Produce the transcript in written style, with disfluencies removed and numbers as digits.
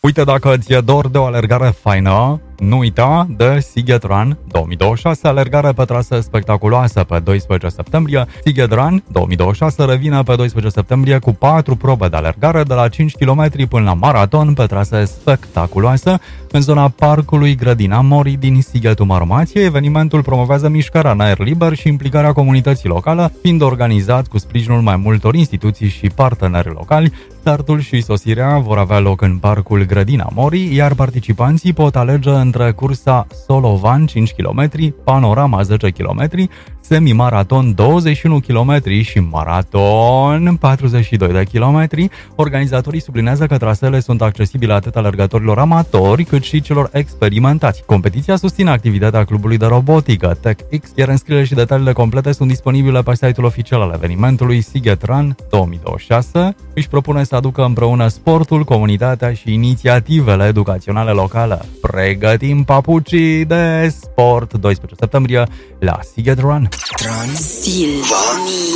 Uite, dacă ți-e dor de o alergare faină, nu uita de Sziget Run 2026, alergare pe trasă spectaculoasă pe 12 septembrie. Sziget Run 2026 revine pe 12 septembrie cu 4 probe de alergare de la 5 km până la maraton pe trase spectaculoasă în zona Parcului Grădina Morii din Sighetul Marmației. Evenimentul promovează mișcarea în aer liber și implicarea comunității locale, fiind organizat cu sprijinul mai multor instituții și parteneri locali. Startul și sosirea vor avea loc în Parcul Grădina Morii, iar participanții pot alege între cursa Solovan 5 km, Panorama 10 km, semimaraton 21 km și maraton 42 de km. Organizatorii sublinează că traseele sunt accesibile atât alergătorilor amatori cât și celor experimentați. Competiția susține activitatea clubului de robotică TechX, iar înscrierile și detaliile complete sunt disponibile pe site-ul oficial al evenimentului. Sziget Run 2026 își propune să aducă împreună sportul, comunitatea și inițiativele educaționale locale. Pregătim papucii de sport 12 septembrie la Sziget Run. Transilvania.